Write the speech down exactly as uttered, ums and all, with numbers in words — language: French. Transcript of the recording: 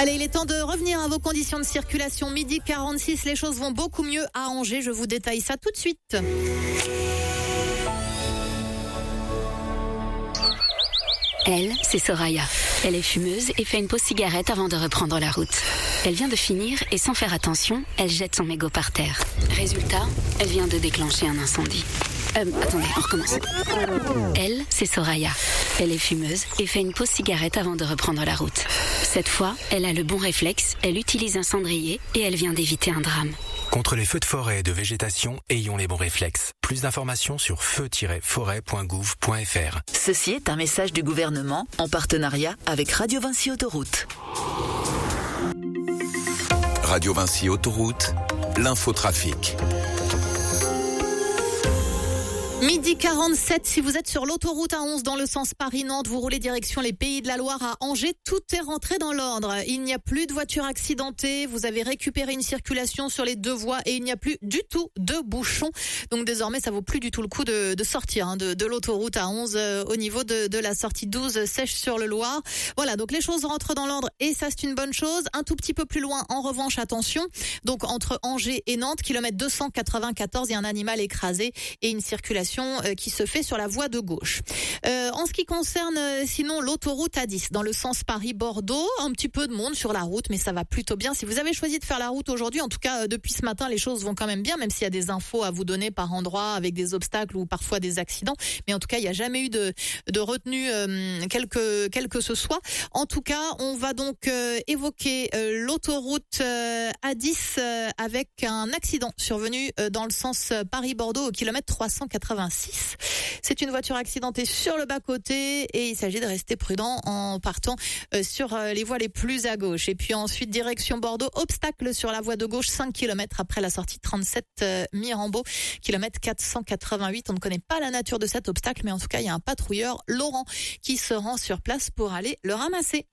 Allez, il est temps de revenir à vos conditions de circulation. Midi quarante-six, les choses vont beaucoup mieux à Angers. Je vous détaille ça tout de suite. Elle, c'est Soraya. Elle est fumeuse et fait une pause cigarette avant de reprendre la route. Elle vient de finir et sans faire attention, elle jette son mégot par terre. Résultat, elle vient de déclencher un incendie. Euh, attendez, on recommence. Elle, c'est Soraya. Elle est fumeuse et fait une pause cigarette avant de reprendre la route. Cette fois, elle a le bon réflexe, elle utilise un cendrier et elle vient d'éviter un drame. Contre les feux de forêt et de végétation, ayons les bons réflexes. Plus d'informations sur feu tiret forêt point gouv point f r. Ceci est un message du gouvernement en partenariat avec Radio Vinci Autoroute. Radio Vinci Autoroute, l'infotrafic. Midi quarante-sept, si vous êtes sur l'autoroute A onze dans le sens Paris-Nantes, vous roulez direction les Pays de la Loire à Angers, tout est rentré dans l'ordre. Il n'y a plus de voitures accidentées, vous avez récupéré une circulation sur les deux voies et il n'y a plus du tout de bouchons. Donc désormais, ça vaut plus du tout le coup de, de sortir hein, de, de l'autoroute A onze euh, au niveau de, de la sortie douze Sèche-sur-le-Loir. Voilà, donc les choses rentrent dans l'ordre et ça c'est une bonne chose. Un tout petit peu plus loin, en revanche, attention. Donc entre Angers et Nantes, kilomètre deux cent quatre-vingt-quatorze, il y a un animal écrasé et une circulation qui se fait sur la voie de gauche. Euh, en ce qui concerne euh, sinon l'autoroute A dix dans le sens Paris-Bordeaux, un petit peu de monde sur la route, mais ça va plutôt bien. Si vous avez choisi de faire la route aujourd'hui, en tout cas euh, depuis ce matin, les choses vont quand même bien, même s'il y a des infos à vous donner par endroit avec des obstacles ou parfois des accidents. Mais en tout cas, il n'y a jamais eu de, de retenue, euh, quel que, quel que ce soit. En tout cas, on va donc euh, évoquer euh, l'autoroute euh, A dix euh, avec un accident survenu euh, dans le sens Paris-Bordeaux au kilomètre trois cent quatre-vingt-six. C'est une voiture accidentée sur le bas-côté et il s'agit de rester prudent en partant sur les voies les plus à gauche. Et puis ensuite, direction Bordeaux, obstacle sur la voie de gauche, cinq kilomètres après la sortie trente-sept Mirambeau, kilomètre quatre cent quatre-vingt-huit. On ne connaît pas la nature de cet obstacle, mais en tout cas, il y a un patrouilleur, Laurent, qui se rend sur place pour aller le ramasser.